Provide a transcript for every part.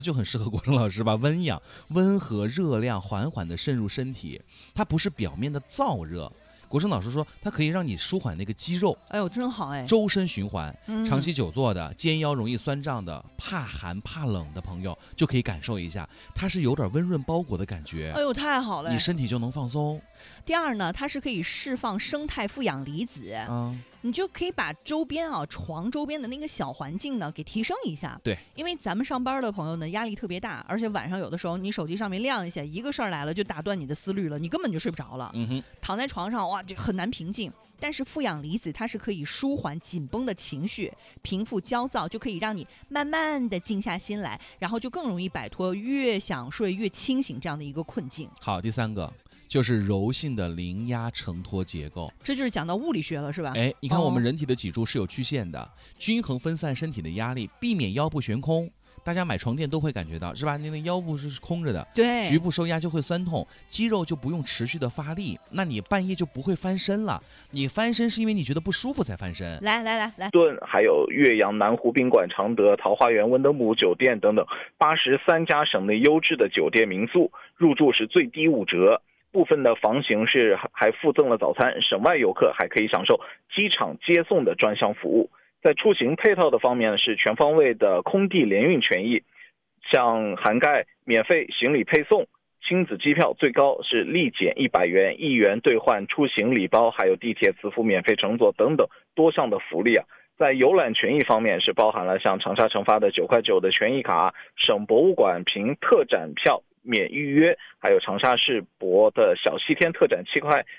就很适合国成老师吧，温养，温和热量缓缓地渗入身体，它不是表面的燥热。国成老师说，它可以让你舒缓那个肌肉， 哎呦，真好哎！ 周身循环。长期久坐的、肩腰容易酸胀的、怕寒怕冷的朋友，就可以感受一下，它是有点温润包裹的感觉。 哎呦，太好了！ 你身体就能放松。 第二呢，它是可以释放生态负氧离子。你就可以把周边床周边的那个小环境呢给提升一下。 对， 因为咱们上班的朋友呢压力特别大，而且晚上有的时候你手机上面亮一下，一个事儿来了就打断你的思虑了，你根本就睡不着了。躺在床上哇就很难平静。但是负氧离子它是可以舒缓紧绷的情绪，平复焦躁，就可以让你慢慢的静下心来，然后就更容易摆脱越想睡越清醒这样的一个困境。 好，第三个就是柔性的零压承托结构， 这就是讲到物理学了，是吧？ 哎，你看我们人体的脊柱是有曲线的，均衡分散身体的压力，避免腰部悬空。大家买床垫都会感觉到，是吧？你的腰部是空着的， 对， 局部受压就会酸痛，肌肉就不用持续的发力，那你半夜就不会翻身了。你翻身是因为你觉得不舒服才翻身。 来， 顿还有岳阳、南湖宾馆、常德、桃花源、温德姆酒店等等83家省内优质的酒店民宿，入住是最低5折。部分的房型是还附赠了早餐，省外游客还可以享受机场接送的专项服务。在出行配套的方面是全方位的空地联运权益，像涵盖免费行李配送、亲子机票最高是立减100元，1元兑换出行礼包，还有地铁磁浮免费乘坐等等多项的福利啊。在游览权益方面是包含了像长沙城发的9块9的权益卡，省博物馆凭特展票免预约，还有长沙世博的小西天特展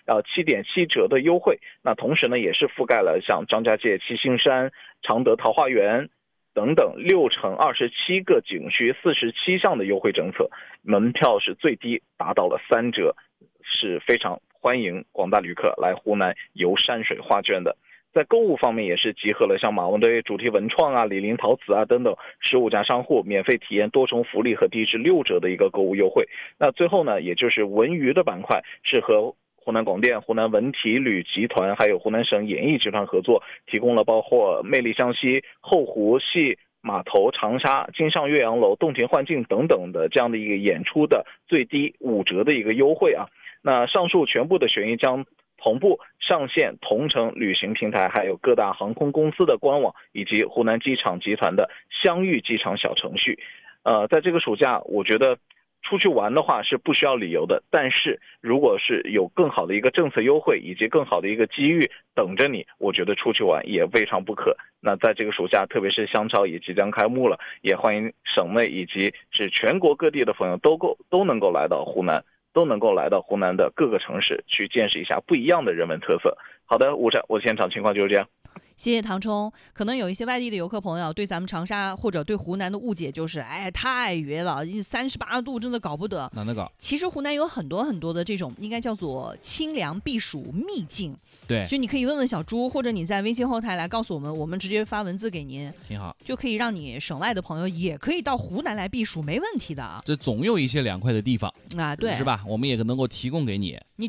7.7折的优惠。那同时呢，也是覆盖了像张家界七星山、常德桃花源等等6城27个景区47项的优惠政策，门票是最低达到了3折，是非常欢迎广大旅客来湖南游山水画卷的。在购物方面也是集合了像马王堆主题文创啊、李林陶瓷啊等等15家商户免费体验多重福利和低至6折的一个购物优惠。那最后呢，也就是文娱的板块是和湖南广电、湖南文体旅集团还有湖南省演艺集团合作，提供了包括魅力湘西、后湖戏码头、长沙金上岳阳楼、洞庭幻境等等的这样的一个演出的最低5折的一个优惠啊。那上述全部的权益将同步上线同程旅行平台，还有各大航空公司的官网，以及湖南机场集团的相遇机场小程序。在这个暑假，我觉得出去玩的话是不需要理由的，但是如果是有更好的一个政策优惠以及更好的一个机遇等着你，我觉得出去玩也未尝不可。那在这个暑假，特别是香超也即将开幕了，也欢迎省内以及是全国各地的朋友都能够来到湖南。都能够来到湖南的各个城市去见识一下不一样的人文特色。好的，我的现场情况就是这样。 谢谢唐冲。可能有一些外地的游客朋友对咱们长沙或者对湖南的误解就是，哎，太热了，38度真的搞不得。 哪能搞？ 其实湖南有很多很多的这种应该叫做清凉避暑秘境。 对， 所以你可以问问小朱，或者你在微信后台来告诉我们，我们直接发文字给您， 挺好， 就可以让你省外的朋友也可以到湖南来避暑，没问题的。 这总有一些凉快的地方啊，对， 是吧？我们也能够提供给你。